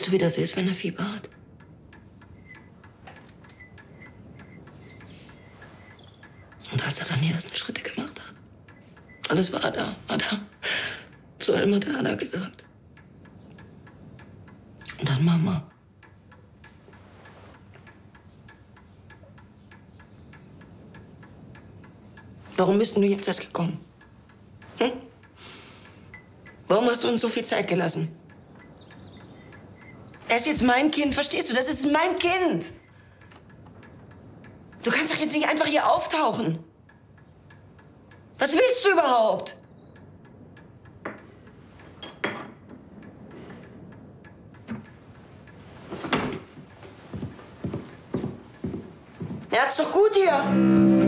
Weißt du, wie das ist, wenn er Fieber hat? Und als er dann die ersten Schritte gemacht hat, alles war da, war da. So hat immer der Ada gesagt. Und dann Mama. Warum bist du jetzt erst gekommen? Hm? Warum hast du uns so viel Zeit gelassen? Er ist jetzt mein Kind, verstehst du? Das ist mein Kind. Du kannst doch jetzt nicht einfach hier auftauchen. Was willst du überhaupt? Er hat's doch gut hier.